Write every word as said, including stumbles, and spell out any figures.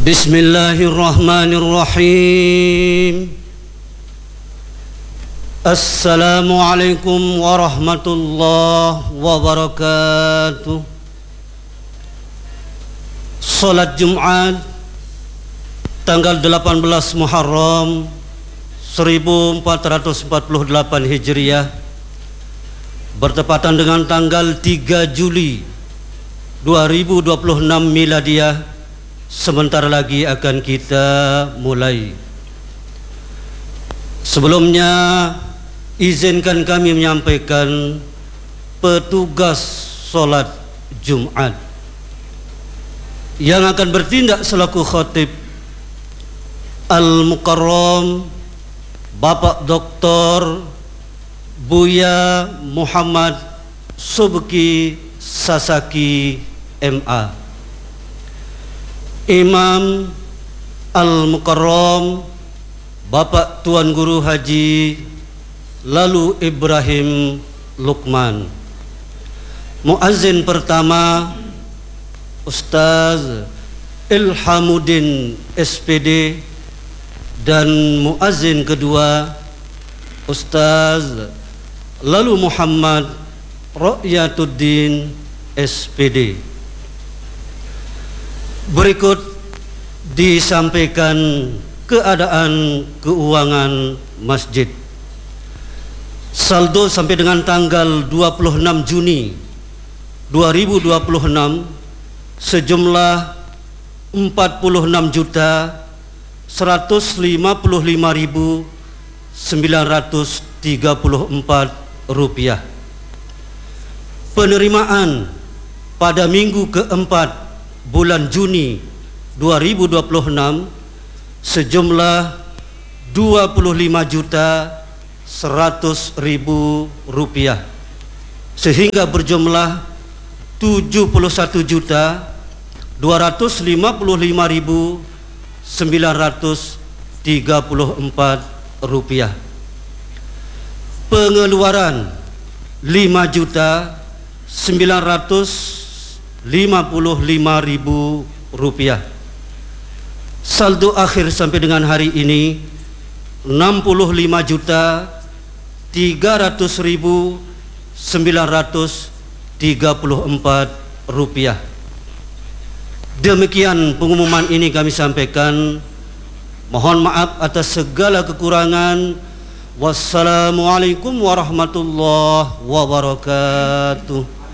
Bismillahirrahmanirrahim. Assalamualaikum warahmatullahi wabarakatuh. Salat Jumat tanggal delapan belas Muharram seribu empat ratus empat puluh delapan Hijriah bertepatan dengan tanggal tiga Juli dua ribu dua puluh enam Miladiah. Sebentar lagi akan kita mulai. Sebelumnya izinkan kami menyampaikan petugas solat Jumat yang akan bertindak selaku khatib Al-Mukarram Bapak Doktor Buya Muhammad Subki Sasaki M A. Imam Al-Mukarram Bapak Tuan Guru Haji Lalu Ibrahim Lukman. Muazzin pertama Ustaz Ilhamuddin S P D, dan muazzin kedua Ustaz Lalu Muhammad Ro'yatuddin S P D. Berikut disampaikan keadaan keuangan masjid. Saldo sampai dengan tanggal dua puluh enam Juni dua ribu dua puluh enam sejumlah empat puluh enam juta seratus lima puluh lima ribu sembilan ratus tiga puluh empat rupiah. Penerimaan pada minggu keempat bulan Juni dua ribu dua puluh enam sejumlah dua puluh lima juta seratus ribu rupiah, sehingga berjumlah tujuh puluh satu juta dua ratus lima puluh lima ribu sembilan ratus tiga puluh empat rupiah. Pengeluaran lima juta sembilan ratus lima puluh lima ribu rupiah. Saldo akhir sampai dengan hari ini enam puluh lima juta tiga ratus ribu sembilan ratus tiga puluh empat rupiah. Demikian pengumuman ini kami sampaikan. Mohon maaf atas segala kekurangan. Wassalamualaikum warahmatullahi wabarakatuh.